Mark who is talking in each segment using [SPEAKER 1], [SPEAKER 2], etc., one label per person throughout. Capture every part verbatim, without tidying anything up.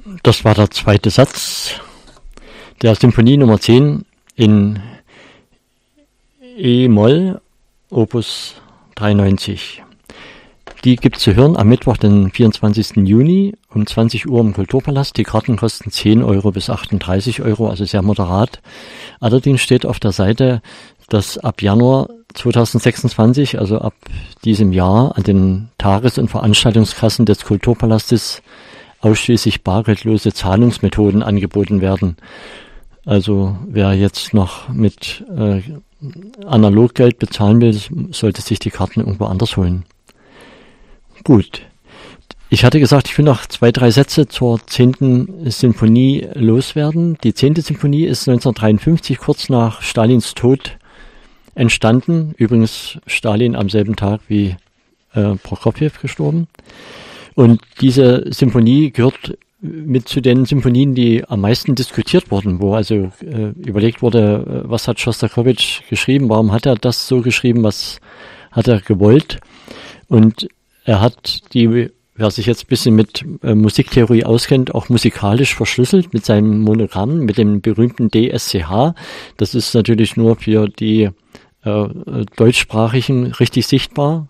[SPEAKER 1] Das war der zweite Satz der Symphonie Nummer zehn in E-Moll, Opus dreiundneunzig. Die gibt es zu hören am Mittwoch, den vierundzwanzigsten Juni um zwanzig Uhr im Kulturpalast. Die Karten kosten zehn Euro bis achtunddreißig Euro, also sehr moderat. Allerdings steht auf der Seite, dass ab Januar zweitausendsechsundzwanzig, also ab diesem Jahr, an den Tages- und Veranstaltungskassen des Kulturpalastes ausschließlich bargeldlose Zahlungsmethoden angeboten werden. Also wer jetzt noch mit äh, Analoggeld bezahlen will, sollte sich die Karten irgendwo anders holen. Gut. Ich hatte gesagt, ich will noch zwei, drei Sätze zur zehnten Symphonie loswerden. Die zehnte Symphonie ist neunzehnhundertdreiundfünfzig, kurz nach Stalins Tod, entstanden. Übrigens Stalin am selben Tag wie äh, Prokofjew gestorben. Und diese Symphonie gehört mit zu den Symphonien, die am meisten diskutiert wurden, wo also äh, überlegt wurde, was hat Schostakowitsch geschrieben, warum hat er das so geschrieben, was hat er gewollt. Und er hat die, wer sich jetzt ein bisschen mit äh, Musiktheorie auskennt, auch musikalisch verschlüsselt mit seinem Monogramm, mit dem berühmten D S C H. Das ist natürlich nur für die äh, deutschsprachigen richtig sichtbar.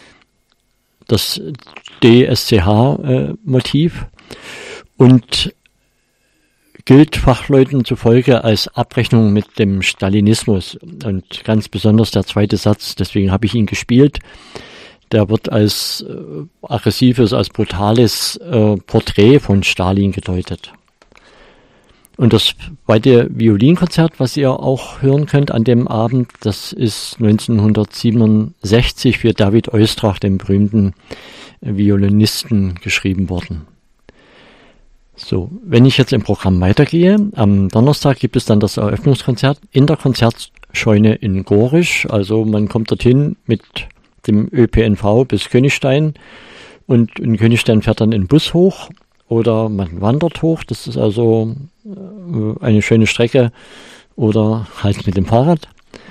[SPEAKER 1] Das D S C H-Motiv und gilt Fachleuten zufolge als Abrechnung mit dem Stalinismus und ganz besonders der zweite Satz, deswegen habe ich ihn gespielt, der wird als äh, aggressives, als brutales äh, Porträt von Stalin gedeutet. Und das zweite Violinkonzert, was ihr auch hören könnt an dem Abend, das ist neunzehnhundertsiebenundsechzig für David Oistrakh, den berühmten Violinisten, geschrieben worden. So, wenn ich jetzt im Programm weitergehe, am Donnerstag gibt es dann das Eröffnungskonzert in der Konzertscheune in Gorisch. Also man kommt dorthin mit dem Ö P N V bis Königstein und in Königstein fährt dann ein Bus hoch. Oder man wandert hoch, das ist also eine schöne Strecke, oder halt mit dem Fahrrad.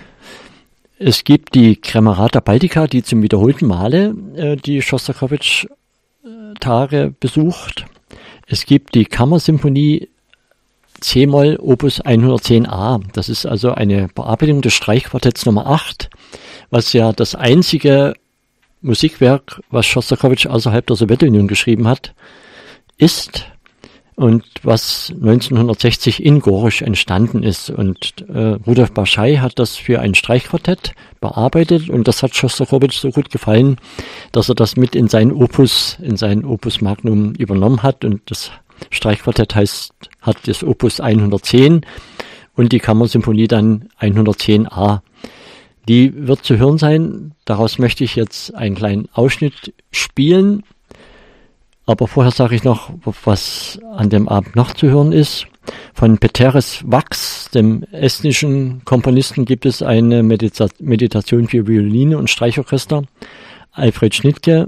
[SPEAKER 1] Es gibt die Kremerata Baltica, die zum wiederholten Male äh, die Schostakowitsch-Tage besucht. Es gibt die Kammersymphonie C-Moll Opus hundertzehn a. Das ist also eine Bearbeitung des Streichquartetts Nummer acht, was ja das einzige Musikwerk, was Schostakowitsch außerhalb der Sowjetunion geschrieben hat, ist und was neunzehnhundertsechzig in Gorisch entstanden ist. Und äh, Rudolf Baschei hat das für ein Streichquartett bearbeitet und das hat Schostakowitsch so gut gefallen, dass er das mit in sein Opus, in sein Opus Magnum übernommen hat. Und das Streichquartett heißt, hat das Opus hundertzehn und die Kammersymphonie dann hundertzehn a. Die wird zu hören sein. Daraus möchte ich jetzt einen kleinen Ausschnitt spielen. Aber vorher sage ich noch, was an dem Abend noch zu hören ist. Von Peteris Waks, dem estnischen Komponisten, gibt es eine Medita- Meditation für Violine und Streichorchester. Alfred Schnittke,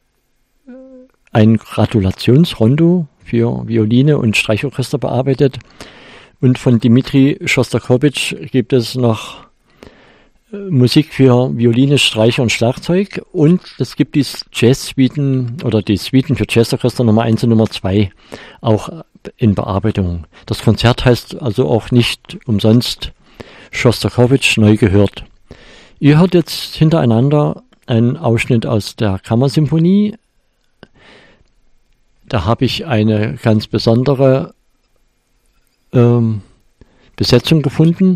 [SPEAKER 1] ein Gratulationsrondo für Violine und Streichorchester bearbeitet. Und von Dmitri Schostakowitsch gibt es noch Musik für Violine, Streicher und Schlagzeug, und es gibt die Jazz-Suiten oder die Suiten für Jazzorchester Nummer eins und Nummer zwei auch in Bearbeitung. Das Konzert heißt also auch nicht umsonst Schostakowitsch neu gehört. Ihr hört jetzt hintereinander einen Ausschnitt aus der Kammersymphonie. Da habe ich eine ganz besondere ähm, Besetzung gefunden.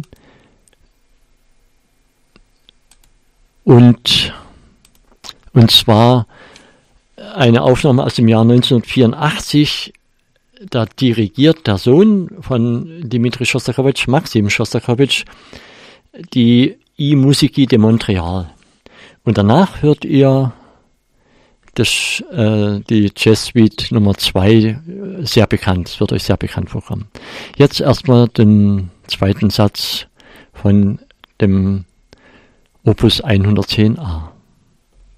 [SPEAKER 1] Und, und zwar eine Aufnahme aus dem Jahr neunzehnhundertvierundachtzig, da dirigiert der Sohn von Dmitri Schostakowitsch, Maxim Schostakowitsch, die I-Musiki de Montreal. Und danach hört ihr das, äh, die Jazz-Suite Nummer zwei, sehr bekannt, es wird euch sehr bekannt vorkommen. Jetzt erstmal den zweiten Satz von dem Opus hundertzehn a.